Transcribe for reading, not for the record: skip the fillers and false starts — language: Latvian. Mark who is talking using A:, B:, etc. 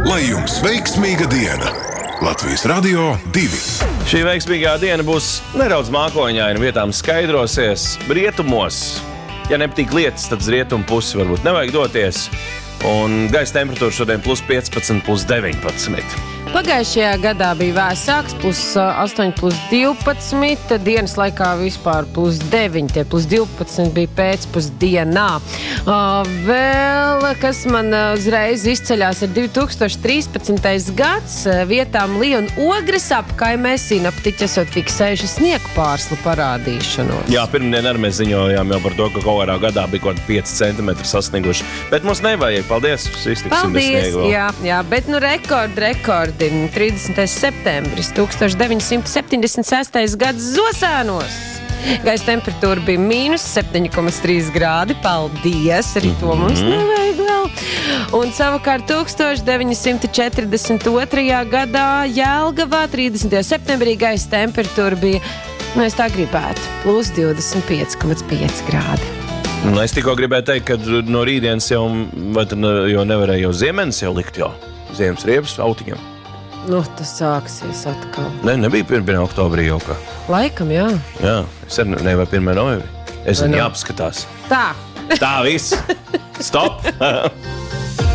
A: Lai jums veiksmīga diena! Latvijas Radio 2.
B: Šī veiksmīgā diena būs nedaudz mākoņaina, vietām skaidrosies rietumos. Ja nepatīk lietas, tad uz rietumu pusi varbūt nevajag doties. Un gaisa temperatūra šodien plus 15, plus 19.
C: Pagājušajā gadā bija vēsāks, plus 8, plus 12, dienas laikā vispār plus 9, plus 12 bija pēcpusdienā. Vēl, kas man uzreiz izceļās, ir 2013. gads, vietām Lija un Ogres apkaimē sinoptiķi esot fiksējuši sniegpārslu parādīšanos.
B: Jā, pirmdien arī mēs ziņojām jau par to, ka kaut kādā gadā bija kaut 5 centimetri sasnieguši. Bet mums nevajag, paldies,
C: paldies, jā, bet nu rekordi. 30. septembris 1976. gads Zosēnos. Gaisa temperatūra bija mīnus 7,3 grādi. Paldies, arī to mums nevajag vēl. Un savukārt 1942. gadā Jelgavā 30. septembrī gaisa temperatūra bija, es tā gribētu, plus 25,5 grādi.
B: Es tikko gribēju teikt, ka no rītdienas jau nevarēja jau ziemenes jau likt jau. Ziemas riepas autiņam.
C: Tas sāksies atkal.
B: Nebija 1. oktobrī jau kā.
C: Laikam, jā.
B: Jā, es arī nevar 1. novembrī. Es viņu jāapskatās.
C: Tā.
B: Tā viss. Stop.